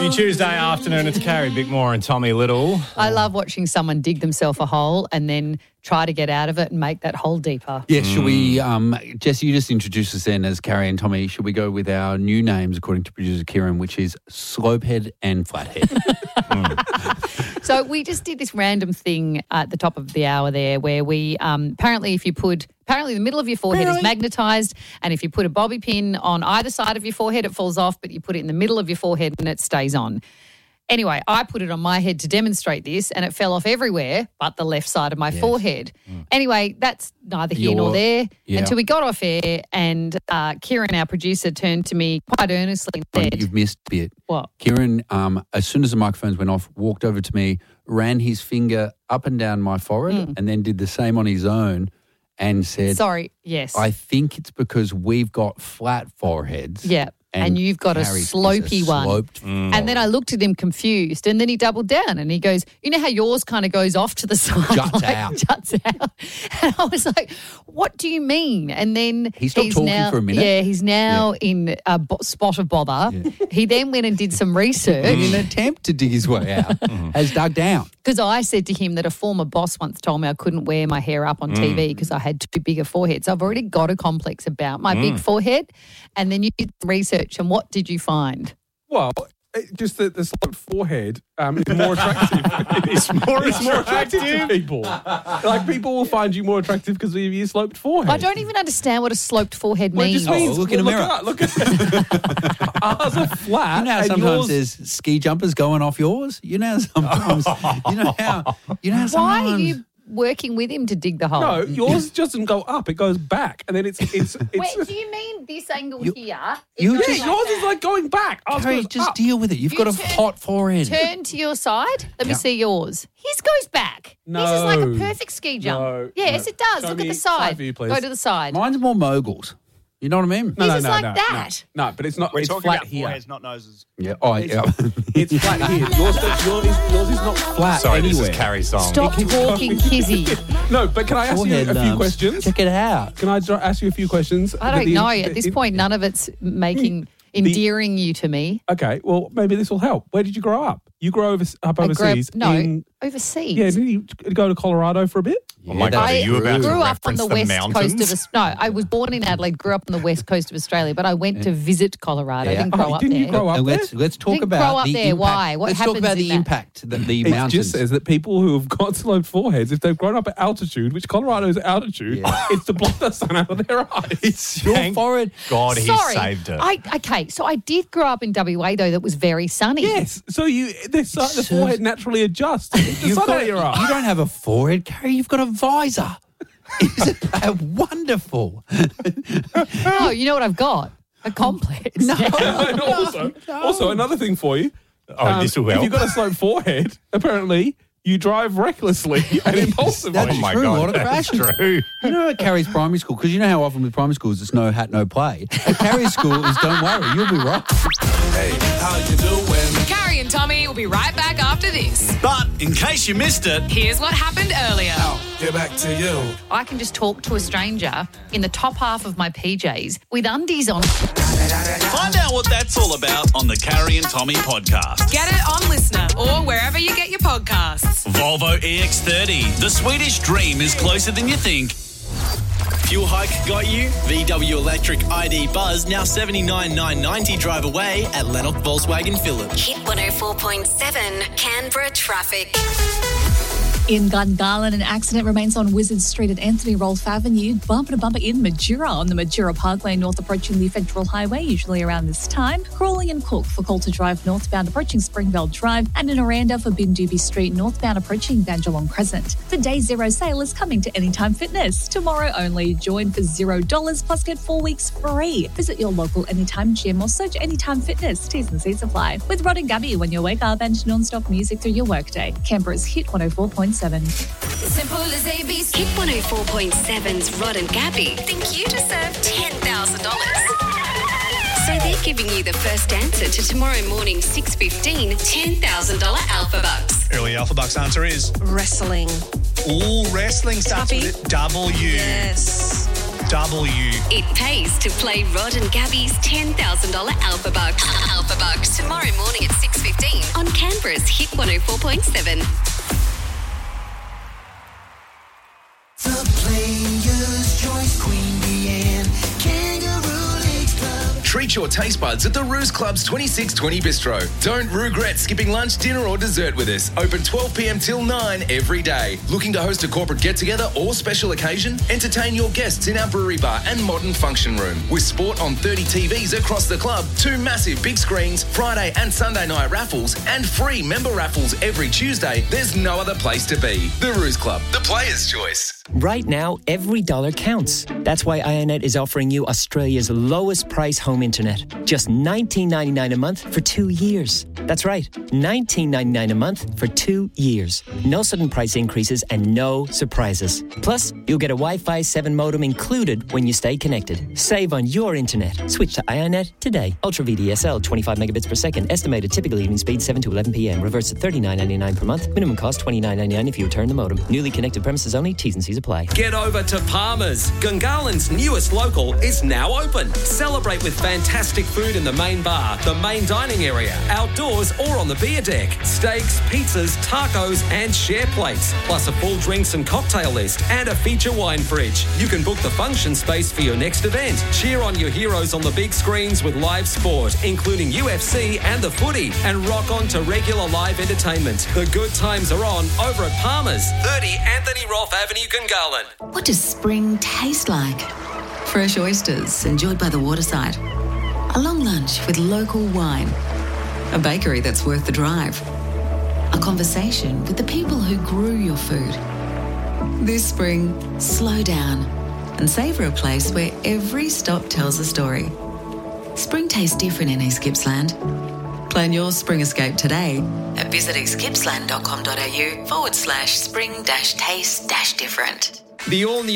Your Tuesday afternoon, it's Carrie Bickmore and Tommy Little. I love watching someone dig themselves a hole and then try to get out of it and make that hole deeper. Yeah, should we, Jess, you just introduced us then as Carrie and Tommy. Should we go with our new names according to producer Kieran, which is Slopehead and Flathead? So we just did this random thing at the top of the hour there where we apparently the middle of your forehead is magnetised, and if you put a bobby pin on either side of your forehead, it falls off, but you put it in the middle of your forehead and it stays on. Anyway, I put it on my head to demonstrate this, and it fell off everywhere but the left side of my forehead. Anyway, that's neither here nor there until we got off air, and Kieran, our producer, turned to me quite earnestly and said... You've missed a bit. What? Kieran, as soon as the microphones went off, walked over to me, ran his finger up and down my forehead and then did the same on his own and said... Sorry, yes. I think it's because we've got flat foreheads. Yeah. And you've got a slopey one. And then I looked at him confused, and then he doubled down and he goes, you know how yours kind of goes off to the side? Juts out. Juts out. And I was like, what do you mean? And then he stopped talking for a minute. Yeah, he's now in a spot of bother. Yeah. He then went and did some research. In an attempt to dig his way out, has dug down. Because I said to him that a former boss once told me I couldn't wear my hair up on TV because I had too big a forehead. So I've already got a complex about my big forehead. And then you did research, and what did you find? Well, just that the sloped forehead is more attractive. It's more attractive to people. Like, people will find you more attractive because of your sloped forehead. I don't even understand what a sloped forehead means. It just means, look in a mirror. Look at ours are flat. You know how sometimes there's ski jumpers going off yours? You know sometimes. you know how sometimes. Why are you working with him to dig the hole? No, yours doesn't go up; it goes back, and then it's. Wait, do you mean this angle here? Yeah, yours is like going back. Carrie, just deal with it. You've got a hot forehead. Turn to your side. Let me see yours. His goes back. No. His is like a perfect ski jump. Yes, it does. Look at the side. View, please. Go to the side. Mine's more moguls. You know what I mean? His is like that. No, but it's not. We're it's talking flat about here. foreheads, not noses. Yeah. It's flat here. Yours is not flat Sorry, anywhere. this is Carrie's song. Stop talking, Kizzy. No, but can I ask you a few questions? Check it out. Can I ask you a few questions? I don't know. At this point, none of it's endearing you to me. Okay, well, maybe this will help. Where did you grow up? You grew up overseas? Overseas. Yeah, didn't you go to Colorado for a bit? Oh my God, are you about to grew up on reference the the west mountains? coast of I was born in Adelaide, grew up on the west coast of Australia, but I went to visit Colorado. I didn't grow up didn't there. you grow up there? Let's talk Didn't about grow up the there. impact. Why? What Let's talk happens about in the that? impact that the It mountains. just says that people who have got sloped foreheads, if they've grown up at altitude, which Colorado is altitude, it's to block the sun out of their eyes. It's your forehead. God, he Sorry, saved it. Okay, so I did grow up in WA though that was very sunny. Yes, so the forehead naturally adjusts. The sun out of your eye. You don't have a forehead, Carrie. You've got a visor. Isn't that wonderful? No, you know what I've got? A complex. No. Also, another thing for you. This will If help. you've got a sloped forehead, apparently you drive recklessly and impulsively. That's Oh my true. God, What a that's crashes. true. You know at Carrie's primary school, because you know how often with primary schools it's no hat, no play. At Carrie's school is don't worry, you'll be right. Hey, how you doing? Carrie and Tommy will be right back after this. But in case you missed it, Here's what happened earlier. Get back to you. I can just talk to a stranger in the top half of my PJs with undies on. find out what that's all about on the Carrie and Tommy podcast. Get it on Listener or wherever you get your podcasts. Volvo EX30. The Swedish dream is closer than you think. Fuel hike got you? VW Electric ID Buzz now $79,990 drive away at Lennox Volkswagen Phillip. Hit 104.7 Canberra traffic. In Gungahlin, an accident remains on Wizard Street at Anthony Rolfe Avenue. Bumper to bumper in Majura on the Majura Parkway North approaching the Federal Highway, usually around this time. Crawley and Cook for Coulter Drive northbound approaching Springvale Drive. And in Aranda for Bindubi Street northbound approaching Vangeelong Crescent. The Day Zero sale is coming to Anytime Fitness. Tomorrow only. Join for $0 plus get 4 weeks free. Visit your local Anytime gym or search Anytime Fitness. T's and C's apply. With Rod and Gabby when you wake up and non-stop music through your workday. Canberra's Hit 104.7. Simple as ABC. Hit 104.7's Rod and Gabby think you deserve $10,000. So they're giving you the first answer to tomorrow morning 6:15 $10,000 Alpha Bucks. Early Alpha Bucks answer is Wrestling. all wrestling starts Tuppy. with W. Yes. W. It pays to play Rod and Gabby's $10,000 Alpha Bucks. Alpha Bucks tomorrow morning at 6:15. 6:15 on Canberra's Hit 104.7. The Players' Choice Queen Bee and Kangaroo Leagues Club. Treat your taste buds at the Ruse Club's 2620 Bistro. Don't regret skipping lunch, dinner or dessert with us. Open 12 p.m. till 9 every day. Looking to host a corporate get-together or special occasion? Entertain your guests in our brewery bar and modern function room. With sport on 30 TVs across the club, 2 massive big screens, Friday and Sunday night raffles, and free member raffles every Tuesday, there's no other place to be. The Ruse Club, the Players' Choice. Right now, every dollar counts. That's why IONET is offering you Australia's lowest price home internet. Just $19.99 a month for 2 years. That's right, $19.99 a month for 2 years. No sudden price increases and no surprises. Plus, you'll get a Wi-Fi 7 modem included when you stay connected. Save on your internet. Switch to IONET today. Ultra VDSL, 25 megabits per second. Estimated typical evening speed 7 to 11 p.m. Reverse at $39.99 per month. Minimum cost $29.99 if you return the modem. Newly connected premises only. T's and C's apply. Get over to Palmer's. Gungahlin's newest local is now open. Celebrate with fantastic food in the main bar, the main dining area, outdoors or on the beer deck. Steaks, pizzas, tacos and share plates. Plus a full drinks and cocktail list and a feature wine fridge. You can book the function space for your next event. Cheer on your heroes on the big screens with live sport, including UFC and the footy, and rock on to regular live entertainment. The good times are on over at Palmer's, 30 Anthony Roth Avenue, Gungahlin. What does spring taste like? Fresh oysters enjoyed by the waterside. A long lunch with local wine. A bakery that's worth the drive. A conversation with the people who grew your food. This spring, slow down and savour a place where every stop tells a story. Spring tastes different in East Gippsland. Plan your spring escape today at visiteastgippsland.com.au/spring-taste-different. The all-new